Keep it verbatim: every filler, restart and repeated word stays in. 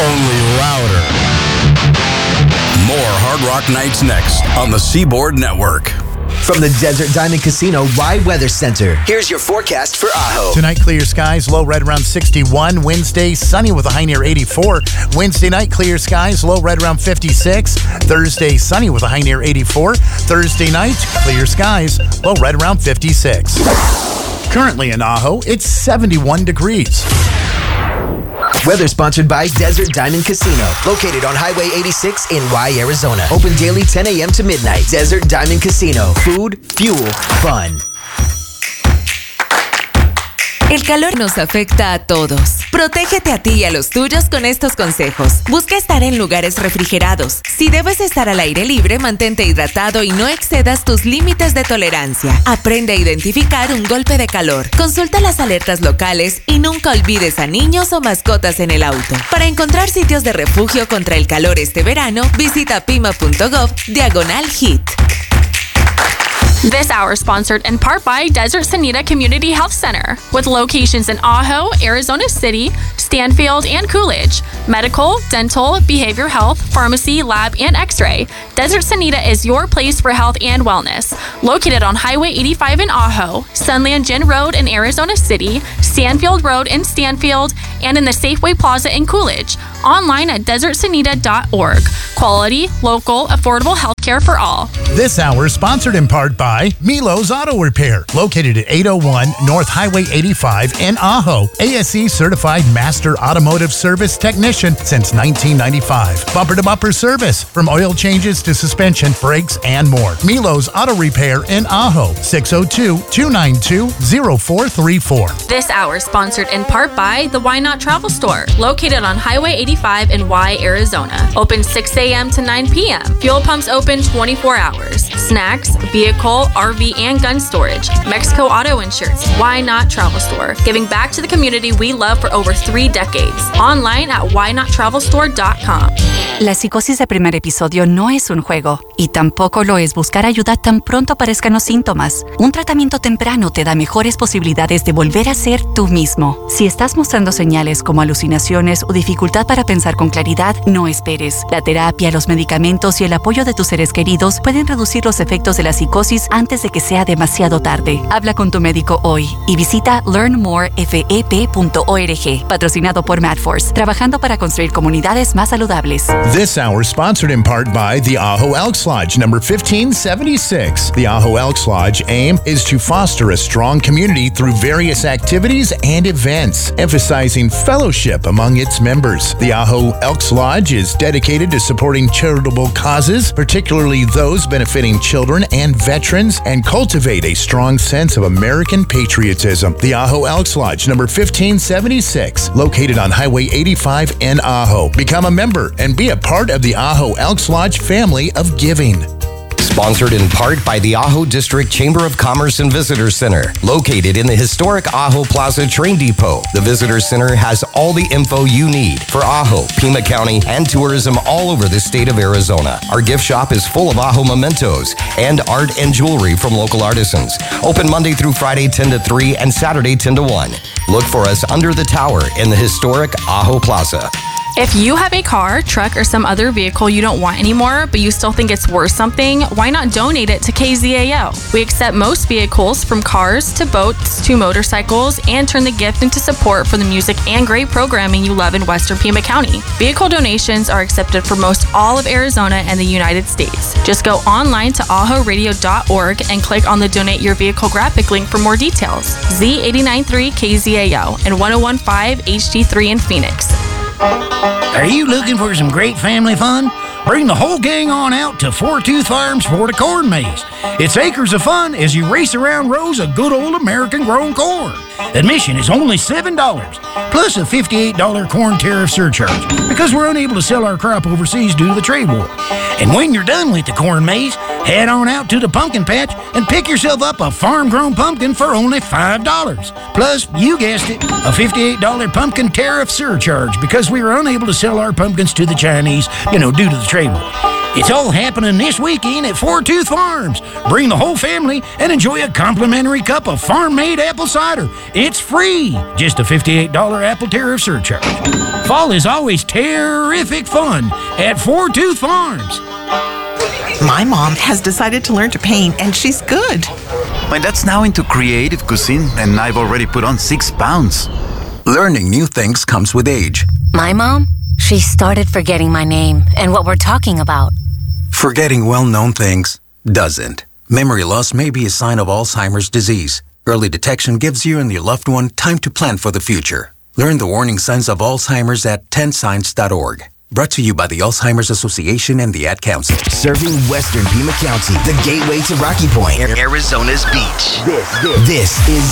only louder. More Hard Rock Nights next on the Seaboard Network. From the Desert Diamond Casino Wide Weather Center, here's your forecast for Ajo. Tonight, clear skies, low right around sixty-one. Wednesday, sunny with a high near eighty-four. Wednesday night, clear skies, low right around fifty-six. Thursday, sunny with a high near eighty-four. Thursday night, clear skies, low right around fifty-six. Currently in Ajo, it's seventy-one degrees. Weather sponsored by Desert Diamond Casino, located on Highway eighty-six in Y, Arizona. Open daily ten a.m. to midnight. Desert Diamond Casino. Food, fuel, fun. El calor nos afecta a todos. Protégete a ti y a los tuyos con estos consejos. Busca estar en lugares refrigerados. Si debes estar al aire libre, mantente hidratado y no excedas tus límites de tolerancia. Aprende a identificar un golpe de calor. Consulta las alertas locales y nunca olvides a niños o mascotas en el auto. Para encontrar sitios de refugio contra el calor este verano, visita pima.gov diagonal hit. This hour sponsored in part by Desert Sonida Community Health Center, with locations in Ajo, Arizona City, Stanfield, and Coolidge. Medical, dental, behavioral health, pharmacy, lab, and x-ray. Desert Sonida is your place for health and wellness. Located on Highway eighty-five in Ajo, Sunland Gin Road in Arizona City, Stanfield Road in Stanfield, and in the Safeway Plaza in Coolidge. Online at desert sonida dot org. Quality, local, affordable health care for all. This hour sponsored in part by Milo's Auto Repair, located at eight oh one North Highway eighty-five in Ajo. A S E certified master automotive service technician since nineteen ninety-five. Bumper to bumper service from oil changes to suspension, brakes, and more. Milo's Auto Repair in Ajo, six oh two, two nine two, oh four three four. This hour sponsored in part by the Why Not Travel Store, located on Highway eighty-five in Y, Arizona. Open six a.m. to nine p.m. Fuel pumps open twenty-four hours. Snacks, vehicle, R V, and gun storage. Mexico Auto Insurance. Why Not Travel Store. Giving back to the community we love for over three decades. Online at why not travel store dot com. La psicosis de primer episodio no es un juego, y tampoco lo es buscar ayuda tan pronto aparezcan los síntomas. Un tratamiento temprano te da mejores posibilidades de volver a ser tú mismo. Si estás mostrando señales como alucinaciones o dificultad para pensar con claridad, no esperes. La terapia, los medicamentos y el apoyo de tus seres queridos pueden reducir los efectos de la psicosis antes de que sea demasiado tarde. Habla con tu médico hoy y visita learn more f e p punto org. Patrocinado por MadForce, trabajando para construir comunidades más saludables. This hour sponsored in part by the Ajo Elks Lodge, number fifteen seventy-six. The Ajo Elks Lodge aim is to foster a strong community through various activities and events, emphasizing fellowship among its members. The Ajo Elks Lodge is dedicated to supporting charitable causes, particularly those benefiting children and veterans, and cultivate a strong sense of American patriotism. The Ajo Elks Lodge, number fifteen seventy-six, located on Highway eighty-five in Ajo. Become a member and be a part of the Ajo Elks Lodge family of giving. Sponsored in part by the Ajo District Chamber of Commerce and Visitor Center, located in the historic Ajo Plaza Train Depot. The Visitor Center has all the info you need for Ajo, Pima County, and tourism all over the state of Arizona. Our gift shop is full of Ajo mementos and art and jewelry from local artisans. Open Monday through Friday ten to three and Saturday ten to one. Look for us under the tower in the historic Ajo Plaza. If you have a car, truck, or some other vehicle you don't want anymore, but you still think it's worth something, why not donate it to K Z A O? We accept most vehicles, from cars to boats to motorcycles, and turn the gift into support for the music and great programming you love in Western Pima County. Vehicle donations are accepted for most all of Arizona and the United States. Just go online to ajo radio dot org and click on the Donate Your Vehicle graphic link for more details. Z eighty-nine point three K Z A O and one oh one point five H D three in Phoenix. Are you looking for some great family fun? Bring the whole gang on out to Four Tooth Farms for the corn maze. It's acres of fun as you race around rows of good old American-grown corn. Admission is only seven dollars, plus a fifty-eight dollars corn tariff surcharge, because we're unable to sell our crop overseas due to the trade war. And when you're done with the corn maze, head on out to the pumpkin patch and pick yourself up a farm-grown pumpkin for only five dollars. Plus, you guessed it, a fifty-eight dollars pumpkin tariff surcharge, because we were unable to sell our pumpkins to the Chinese, you know, due to the trade war. It's all happening this weekend at Four Tooth Farms. Bring the whole family and enjoy a complimentary cup of farm-made apple cider. It's free, just a fifty-eight dollars apple tariff surcharge. Fall is always terrific fun at Four Tooth Farms. My mom has decided to learn to paint, and she's good. My dad's now into creative cuisine, and I've already put on six pounds. Learning new things comes with age. My mom? She started forgetting my name and what we're talking about. Forgetting well-known things doesn't. Memory loss may be a sign of Alzheimer's disease. Early detection gives you and your loved one time to plan for the future. Learn the warning signs of Alzheimer's at ten signs dot org. Brought to you by the Alzheimer's Association and the Ad Council. Serving Western Pima County, the gateway to Rocky Point, Arizona's beach. This, this, this is